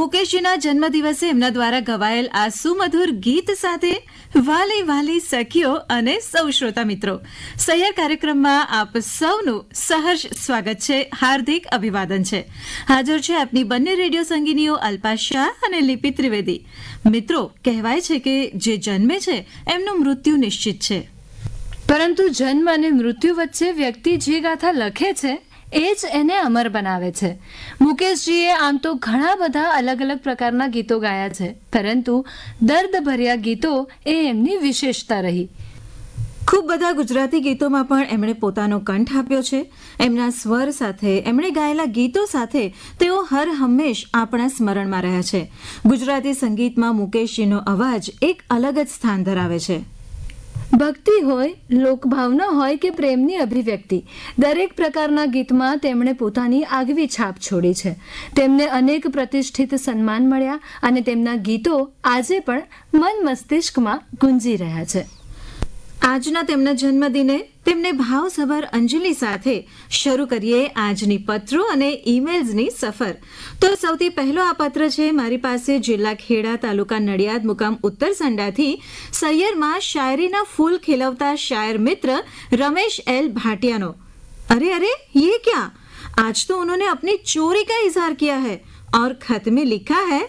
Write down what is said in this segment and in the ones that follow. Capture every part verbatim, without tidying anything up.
મુકેશજીના જન્મદિવસે એમના દ્વારા ગવાયેલ આ સુમધુર ગીત સાથે વાલી વાલી સખીઓ અને સૌ શ્રોતા મિત્રો, સૈયર કાર્યક્રમમાં આપ સૌનું સહર્ષ સ્વાગત છે, હાર્દિક અભિવાદન છે. હાજર છે આપની બંને રેડિયો સંગીનીઓ અલ્પા શાહ અને લિપિ ત્રિવેદી. મિત્રો, કહેવાય છે કે જે જન્મે છે એમનું મૃત્યુ નિશ્ચિત છે, પરંતુ જન્મ અને મૃત્યુ વચ્ચે વ્યક્તિ જે ગાથા લખે છે એ જ એને અમર બનાવે છે. મુકેશજીએ આમ તો ઘણા બધા અલગ અલગ પ્રકારના ગીતો ગાયા છે, પરંતુ દર્દભર્યા ગીતો એ એમની વિશેષતા રહી. ખૂબ બધા ગુજરાતી ગીતોમાં પણ એમણે પોતાનો કંઠ આપ્યો છે. એમના સ્વર સાથે, એમણે ગાયેલા ગીતો સાથે તેઓ હર હંમેશ આપણા સ્મરણમાં રહ્યા છે. ગુજરાતી સંગીતમાં મુકેશજીનો અવાજ એક અલગ જ સ્થાન ધરાવે છે. ભક્તિ હોય, લોકભાવના હોય કે પ્રેમની અભિવ્યક્તિ, દરેક પ્રકારના ગીતમાં તેમણે પોતાની આગવી છાપ છોડી છે. તેમને અનેક પ્રતિષ્ઠિત સન્માન મળ્યા અને તેમના ગીતો આજે પણ મન મસ્તિષ્કમાં ગુંજી રહ્યા છે. આજના તેમના જન્મદિને તેમને ભાવસભર અંજલિ સાથે શરૂ કરીએ આજની પત્રો અને ઈમેલ્સની સફર. તો સૌથી પહેલો આ પત્ર છે મારી પાસે જિલ્લા ખેડા, તાલુકા નડિયાદ, મુકામ ઉત્તર સંડાથી સૈયરમાં શાયરીના ફૂલ ખીલવતા શાયર મિત્ર रमेश एल भाटियानो. अरे अरे ये क्या, आज तो उन्होंने अपनी चोरी का इजहार किया है और खत में लिखा है,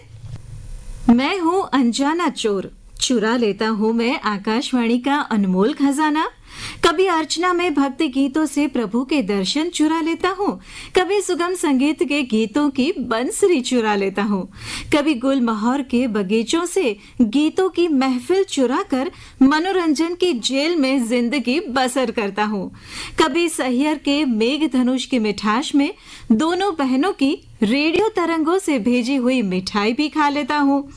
मैं हूँ अनजाना चोर, चुरा लेता हूँ मैं आकाशवाणी का अनमोल खजाना. कभी अर्चना में भक्ति गीतों से प्रभु के दर्शन चुरा लेता हूँ, कभी सुगम संगीत के गीतों की बंसरी चुरा लेता हूँ, कभी गुलमोहर के बगीचों से गीतों की महफिल चुरा कर मनोरंजन की जेल में जिंदगी बसर करता हूँ, कभी सैयर के मेघ धनुष की मिठास में दोनों बहनों की रेडियो तरंगों से भेजी हुई मिठाई भी खा लेता हूँ.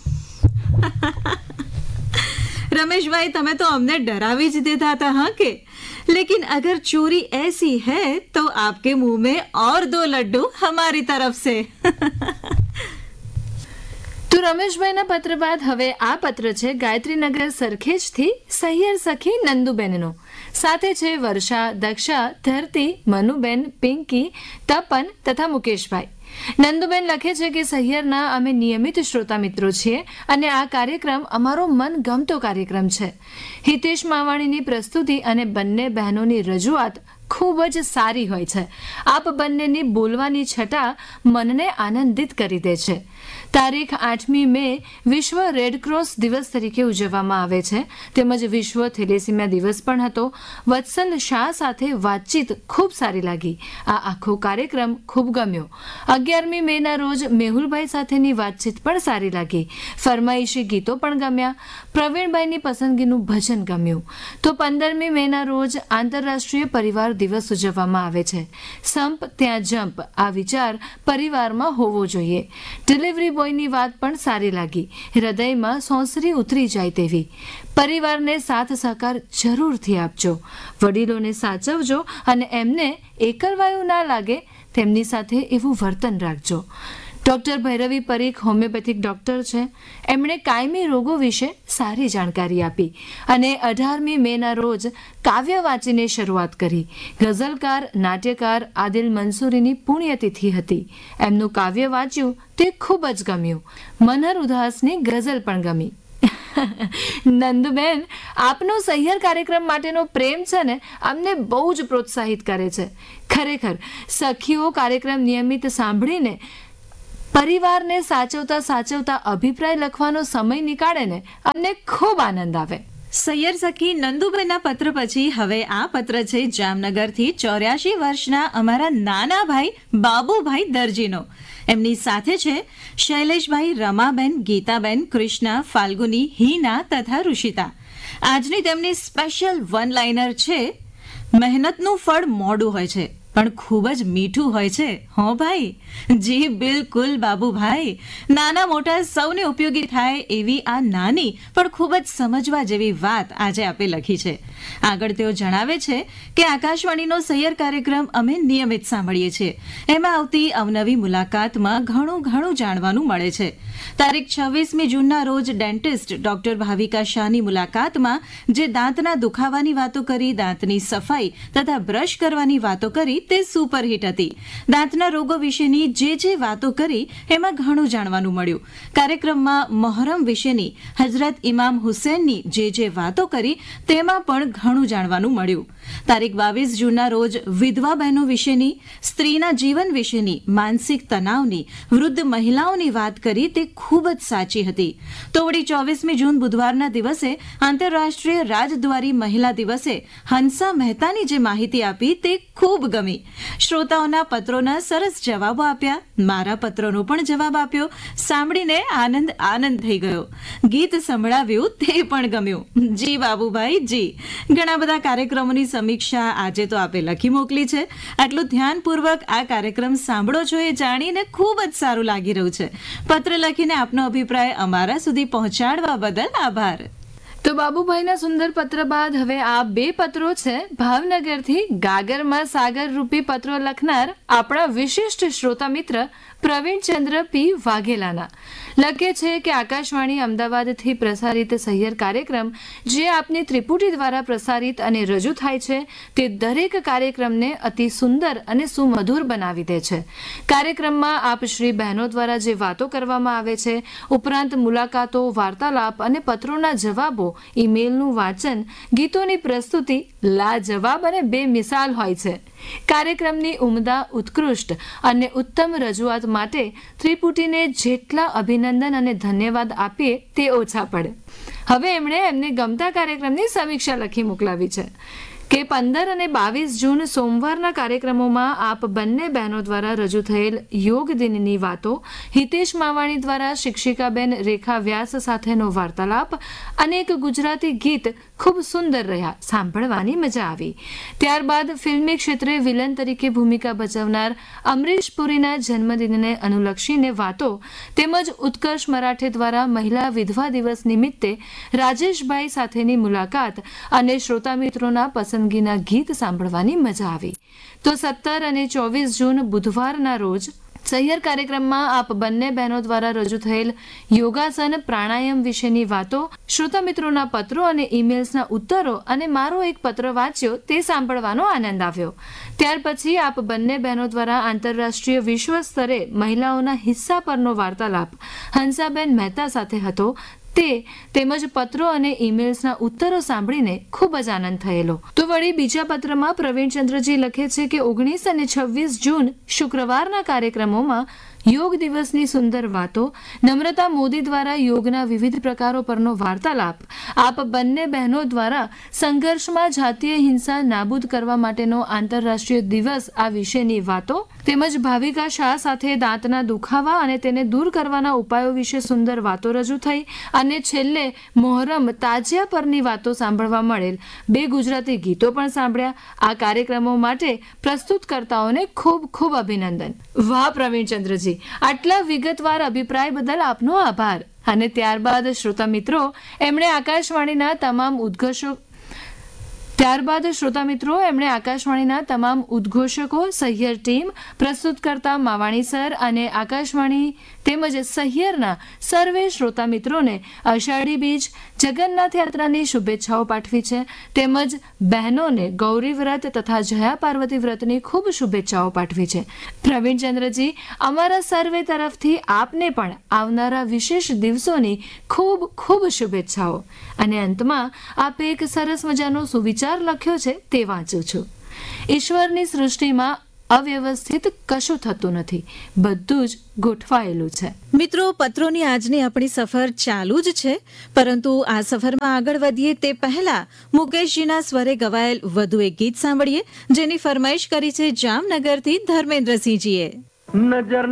रमेशभाई, તમે તો અમને ડરાવી જ દેતા था हाँ के, लेकिन अगर चोरी ऐसी है तो आपके मुंह में और दो लड्डू हमारी तरफ से. તો રમેશભાઈના પત્ર બાદ હવે આ પત્ર છે ગાયત્રીનગર સરખેજથી સૈયર સખી નંદુબેનનો. સાથે છે વર્ષા, દક્ષા, ધરતી, મનુબેન, પિંકી, તપન તથા મુકેશભાઈ. નંદુબેન લખે છે કે સૈયરના અમે નિયમિત શ્રોતા મિત્રો છીએ અને આ કાર્યક્રમ અમારો મન ગમતો કાર્યક્રમ છે. હિતેશ માવાણીની પ્રસ્તુતિ અને બંને બહેનોની રજૂઆત ખૂબ જ સારી હોય છે. આપ બંનેની બોલવાની છટા મનને આનંદિત કરી દે છે. તારીખ આઠમી મે વિશ્વ રેડક્રોસ દિવસ તરીકે ઉજવવામાં આવે છે, તેમજ વિશ્વ થેલેસીમિયા દિવસ પણ હતો. વત્સલ શાહ સાથે વાતચીત ખૂબ સારી લાગી. આ આખો કાર્યક્રમ ખૂબ ગમ્યો. અગિયારમી મેના રોજ મેહુલભાઈ સાથેની વાતચીત પણ સારી લાગી. ફરમાઈશી ગીતો પણ ગમ્યા. પ્રવીણભાઈની પસંદગીનું ભજન ગમ્યું. તો પંદરમી મેના રોજ આંતરરાષ્ટ્રીય પરિવાર દિવસ ઉજવવામાં આવે છે. સંપ ત્યાં જંપ, આ વિચાર પરિવારમાં હોવો જોઈએ. ડિલિવરી બોયની વાત પણ સારી લાગી. હૃદયમાં સોંસરી ઉતરી જાય તેવી. પરિવારને સાથ સહકાર જરૂરથી આપજો. વડીલોને સાચવજો અને એમને એકલવાયું ના લાગે તેમની સાથે એવું વર્તન રાખજો. Doctor Bhairavi Parikh homeopathic doctor છે. એમણે કાયમી રોગો વિશે સારી જાણકારી આપી અને અઢારમી મેના રોજ કાવ્ય વાંચીને શરૂઆત કરી. ગઝલકાર, નાટ્યકાર આદિલ મંસૂરીની પુણ્યતિથિ હતી. એમનું કાવ્ય વાંચ્યું તે ખૂબ જ ગમ્યું. મનહર ઉદાસની ગઝલ પણ ગમી. નંદુબેન, આપનો સૈયર કાર્યક્રમ માટેનો પ્રેમ છે ને અમને બહુ જ પ્રોત્સાહિત કરે છે. ખરેખર સખીઓ કાર્યક્રમ નિયમિત સાંભળીને પરિવારને સાચવતા સાચવતા અભિપ્રાય લખવાનો સમય નીકાળે ને અમને ખૂબ આનંદ આવે. સૈયર સખી નંદુબેનના પત્ર પછી હવે આ પત્ર છે જામનગરથી ચોર્યાસી વર્ષના અમારા નાના ભાઈ બાબુભાઈ દરજીનો. એમની સાથે છે શૈલેષભાઈ, રમાબેન, ગીતાબેન, કૃષ્ણા, ફાલ્ગુની, હિના તથા ઋષિતા. આજની તેમની સ્પેશિયલ વન લાઇનર છે, મહેનતનું ફળ મોડું હોય છે પણ ખૂબ જ મીઠું હોય છે. હો ભાઈ, જી બિલકુલ બાબુભાઈ. નાના મોટા સૌને ઉપયોગી થાય એવી આ નાની પણ ખૂબ જ સમજવા જેવી વાત આજે આપે લખી છે. આગળ તેઓ જણાવે છે કે આકાશવાણીનો સૈયર કાર્યક્રમ અમે નિયમિત સાંભળીએ છીએ. એમાં આવતી અવનવી મુલાકાતમાં ઘણું ઘણું જાણવાનું મળે છે. તારીખ છવ્વીસમી જૂનના રોજ ડેન્ટિસ્ટ ડોક્ટર ભાવિકા શાહની મુલાકાતમાં જે દાંતના દુખાવાની વાતો કરી, દાંતની સફાઈ તથા બ્રશ કરવાની વાતો કરી તે સુપરહિટ હતી. દાંતના રોગો વિશેની જે જે વાતો કરી એમાં ઘણું જાણવાનું મળ્યું. કાર્યક્રમમાં મોહરમ વિશેની હઝરત ઇમામ હુસૈનની જે જે વાતો કરી તેમાં પણ ઘણું જાણવાનું મળ્યું. તારીખ બાવીસ જૂનના રોજ વિધવા બહેનો વિશેની, સ્ત્રીના જીવન વિશેની, માનસિક તણાવની, વૃદ્ધ મહિલાઓની વાત કરી તે ખૂબ જ સાચી હતી. તો વળી ચોવીસમી જૂન બુધવારના દિવસે આંતરરાષ્ટ્રીય રાજદ્વારી મહિલા દિવસે હંસા મહેતાની જે માહિતી આપી તે ખૂબ ગમી. શ્રોતાઓના પત્રોના સરસ જવાબો આપ્યા, મારા પત્રોનો પણ જવાબ આપ્યો. સાંભળીને આનંદ આનંદ થઈ ગયો. ગીત સંભળાવ્યું તે પણ ગમ્યું. જી બાબુભાઈ જી. ઘણા બધા કાર્યક્રમોની સમીક્ષા આજે તો આપે લખી મોકલી છે. આટલું ધ્યાનપૂર્વક આ કાર્યક્રમ સાંભળો છો એ જાણીને ખૂબ જ સારું લાગી રહ્યું છે. પત્ર લખીને આપનો અભિપ્રાય અમારા સુધી પહોંચાડવા બદલ આભાર. તો બાબુભાઈના સુંદર પત્ર બાદ હવે આ બે પત્રો છે ભાવનગરથી ગાગરમાં સાગર રૂપી પત્રો લખનાર આપણા વિશિષ્ટ શ્રોતા મિત્ર પ્રવીણચંદ્ર પી વાઘેલાના. લખે છે કે આકાશવાણી અમદાવાદથી પ્રસારિત સહિયર કાર્યક્રમ જે આપની ત્રિપુટી દ્વારા પ્રસારિત અને રજૂ થાય છે તે દરેક કાર્યક્રમને અતિ સુંદર અને સુમધુર બનાવી દે છે. કાર્યક્રમમાં આપ શ્રી બહેનો દ્વારા જે વાતો કરવામાં આવે છે, ઉપરાંત મુલાકાતો, વાર્તાલાપ અને પત્રોના જવાબો, ઈમેલનું વાંચન, ગીતોની પ્રસ્તુતિ લાજવાબ અને બેમિસાલ હોય છે. કાર્યક્રમની ઉમદા, ઉત્કૃષ્ટ અને ઉત્તમ રજૂઆત માટે ત્રિપુટીને જેટલા અભિનંદન અને ધન્યવાદ આપીએ તે ઓછા પડે. હવે એમણે એમને ગમતા કાર્યક્રમની સમીક્ષા લખી મોકલાવી છે કે પંદર અને બાવીસ જૂન સોમવારના કાર્યક્રમોમાં આપ બંને બહેનો દ્વારા રજૂ થયેલ યોગ દિનની વાતો, હિતેશ માવાણી દ્વારા શિક્ષિકાબેન રેખા વ્યાસ સાથેનો વાર્તાલાપ અને એક ગુજરાતી ગીત ખૂબ સુંદર રહ્યા, સાંભળવાની મજા આવી. ત્યારબાદ ફિલ્મી ક્ષેત્રે વિલન તરીકે ભૂમિકા ભજવનાર અમરીશ પુરીના જન્મદિનને અનુલક્ષીને વાતો તેમજ ઉત્કર્ષ મરાઠે દ્વારા મહિલા વિધવા દિવસ નિમિત્તે રાજેશભાઈ સાથેની મુલાકાત અને શ્રોતા મિત્રોના પસંદગીના ગીત સાંભળવાની મજા આવી. તો સત્તર અને ચોવીસ જૂન બુધવારના રોજ સહિયર કાર્યક્રમમાં આપ બંને બહેનો દ્વારા રજૂ થયેલ યોગાસન, પ્રાણાયામ વિશેની વાતો, શ્રોતા મિત્રોના પત્રો અને ઈમેલ્સના ઉત્તરો અને મારો એક પત્ર વાંચ્યો તે સાંભળવાનો આનંદ આવ્યો. ત્યાર પછી આપ બંને બહેનો દ્વારા આંતરરાષ્ટ્રીય વિશ્વ સ્તરે મહિલાઓના હિસ્સા પરનો વાર્તાલાપ હંસાબેન મહેતા સાથે હતો તે તેમજ પત્રો અને ઈમેલ્સના ઉત્તરો સાંભળીને ખૂબ જ આનંદ થયેલો. તો વળી બીજા પત્રમાં પ્રવીણચંદ્રજી લખે છે કે ઓગણીસ અને છવ્વીસ જૂન શુક્રવારના કાર્યક્રમોમાં યોગ દિવસની સુંદર વાતો, નમ્રતા મોદી દ્વારા યોગના વિવિધ પ્રકારો પરનો વાર્તાલાપ, આપ બંને બહેનો દ્વારા સંઘર્ષમાં જાતીય હિંસા નાબૂદ કરવા માટેનો આંતરરાષ્ટ્રીય દિવસ આ વિશેની વાતો, તેમજ ભાવિકા શાહ સાથે દાંતના દુખાવા અને તેને દૂર કરવાના ઉપાયો વિશે સુંદર વાતો રજૂ થઈ અને છેલ્લે મોહરમ તાજિયા પરની વાતો સાંભળવા મળેલ બે ગુજરાતી ગીતો પણ સાંભળ્યા. આ કાર્યક્રમો માટે પ્રસ્તુતકર્તાઓને ખૂબ ખૂબ અભિનંદન. વાહ પ્રવીણચંદ્રજી, આટલા વિગતવાર અભિપ્રાય બદલ આપનો આભાર. અને ત્યારબાદ શ્રોતા મિત્રો એમણે આકાશવાણીના તમામ ઉદ્ઘોષકો ત્યારબાદ શ્રોતા મિત્રો એમણે આકાશવાણીના તમામ ઉદ્ઘોષકો, સહિયર ટીમ, પ્રસ્તુતકર્તા માવાણી સર અને આકાશવાણી તેમજ સહિયરના સર્વે શ્રોતા મિત્રોને અષાઢી બીજ, જગન્નાથ યાત્રાની શુભેચ્છાઓ પાઠવી છે. તેમજ બહેનોને ગૌરી વ્રત તથા જયા પાર્વતી વ્રતની ખૂબ શુભેચ્છાઓ પાઠવી છે. પ્રવીણચંદ્રજી, અમારા સર્વે તરફથી આપને પણ આવનારા વિશેષ દિવસોની ખૂબ ખૂબ શુભેચ્છાઓ. અને અંતમાં આપે એક સરસ મજાનો સુવિચાર લખ્યો છે તે વાંચું છું. ઈશ્વરની સૃષ્ટિમાં અવ્યવસ્થિત કશું થતું નથી, બધું જ ગોઠવાયેલું છે. મિત્રો, પત્રોની આજની આપણી સફર ચાલુ જ છે, પરંતુ આ સફરમાં આગળ વધીએ તે પહેલા મુકેશજીના સ્વરે ગવાયેલ વધુ એક ગીત સાંભળીએ જેની ફરમાઈશ કરી છે જામનગરથી ધર્મેન્દ્રસિંહજીએ. નજર